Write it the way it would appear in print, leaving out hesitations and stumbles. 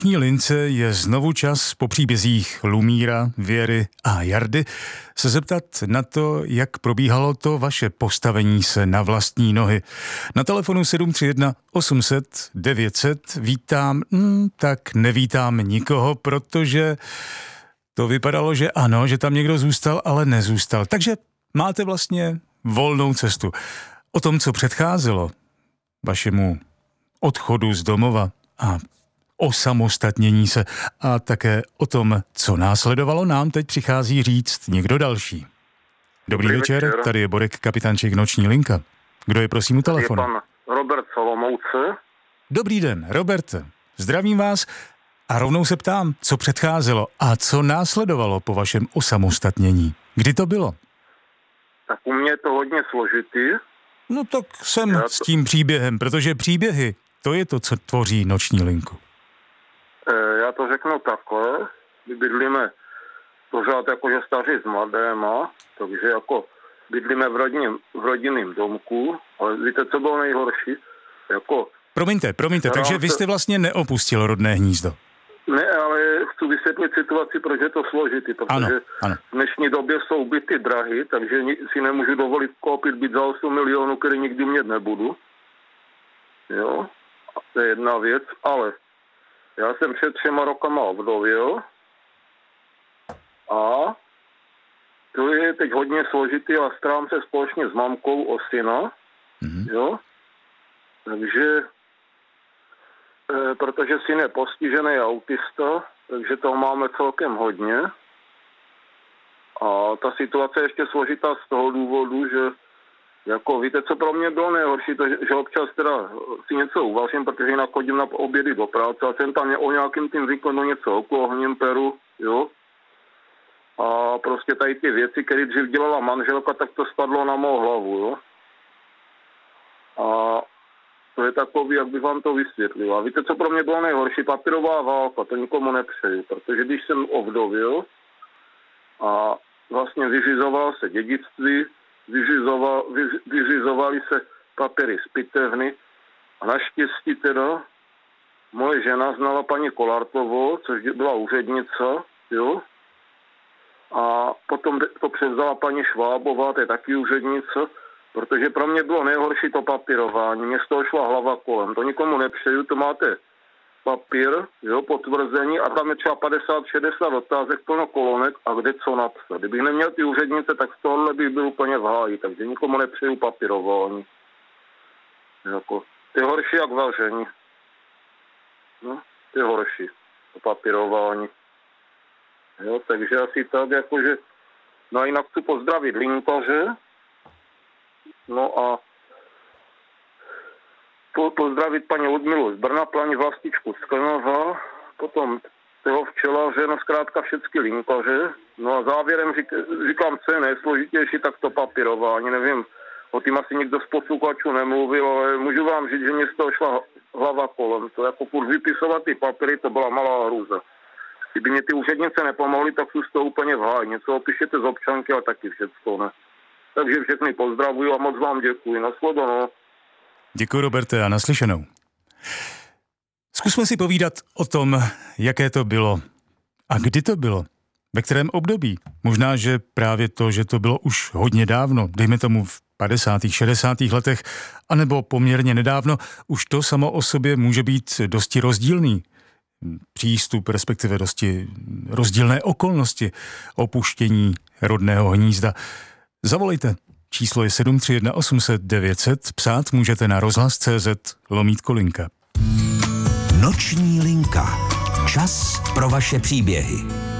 noční lince je znovu čas po příbězích Lumíra, Věry a Jardy se zeptat na to, jak probíhalo to vaše postavení se na vlastní nohy. Na telefonu 731 800 900 vítám, tak nevítám nikoho, protože to vypadalo, že ano, že tam někdo zůstal, ale nezůstal. Takže máte vlastně volnou cestu. O tom, co předcházelo vašemu odchodu z domova a osamostatnění se a také o tom, co následovalo, nám teď přichází říct někdo další. Dobrý večer, tady je Borek, kapitánček Noční linka. Kdo je prosím u telefonu? Je pan Robert Solomouce. Dobrý den, Roberte. Zdravím vás a rovnou se ptám, co předcházelo a co následovalo po vašem osamostatnění. Kdy to bylo? Tak u mě je to hodně složitý. No tak jsem s tím příběhem, protože příběhy, to je to, co tvoří Noční linku. Já to řeknu takhle. My bydlíme pořád jakože staří s mladéma, takže jako bydlíme v rodinném domku, ale víte, co bylo nejhorší? Jako Promiňte, takže vy jste vlastně neopustil rodné hnízdo. Ne, ale chci vysvětlit situaci, proč je to složitý, protože ano. V dnešní době jsou byty drahý, takže si nemůžu dovolit koupit byt za 8 milionů, který nikdy mít nebudu. Jo, a to je jedna věc, ale já jsem před 3 rokama ovdověl a to je teď hodně složitý a starám se společně s mamkou o syna, jo, takže protože syn je postižený autista, takže toho máme celkem hodně. A ta situace je ještě složitá z toho důvodu, že jako víte, co pro mě bylo nejhorší, to, že občas teda si něco uvařím, protože jinak chodím na obědy do práce a jsem tam o nějakým tím výkonu něco oklohním peru, jo. A prostě tady ty věci, které dřív dělala manželka, tak to spadlo na mou hlavu, jo. A to je takový, jak bych vám to vysvětlil. A víte, co pro mě bylo nejhorší? Papírová válka, to nikomu nepřeju, protože když jsem ovdovil a vlastně vyřizovalo se dědictví, vyřizovaly se papíry z pitevny a naštěstí teda moje žena znala paní Kolartovou, což byla úřednice, jo, a potom to převzala paní Švábová, to je taky úřednice, protože pro mě bylo nejhorší to papírování. Mně z toho šla hlava kolem. To nikomu nepřeju, to máte papír, jo, potvrzení a tam je třeba 50-60 otázek, plno kolonek a kde co napsat. Kdybych neměl ty úřednice, tak z tohohle bych byl úplně v háji, takže nikomu nepřeju papírování. Jako, to je horší jak vaření. No, to je horší, to papírování. Jo, takže asi tak, jakože, no a jinak chci pozdravit linkaře. No a pozdravit paní Ludmilu z Brna, paní Vlastičku z Klenova, potom toho včelaře, no zkrátka všechny linkaře. No a závěrem říkám, co je nejsložitější, tak to papírování. Nevím, o tím asi nikdo z posluchačů nemluvil, ale můžu vám říct, že mě z toho šla hlava kolem. To jako furt vypisovat ty papíry, to byla malá hrůza. Kdyby mě ty úřednice nepomohly, tak jsou z toho úplně v háji. Něco opíšete z občanky, ale taky všecko, ne? Takže všechny pozdravuju a moc vám děkuji. Nashledanou. Děkuji, Roberte, a naslyšenou. Zkusme si povídat o tom, jaké to bylo a kdy to bylo, ve kterém období. Možná, že právě to, že to bylo už hodně dávno, dejme tomu v 50. 60. letech, anebo poměrně nedávno, už to samo o sobě může být dosti rozdílný přístup, respektive dosti rozdílné okolnosti opuštění rodného hnízda. Zavolejte. Číslo je 731 800 900. Psát můžete na rozhlas.cz/linka. Noční linka. Čas pro vaše příběhy.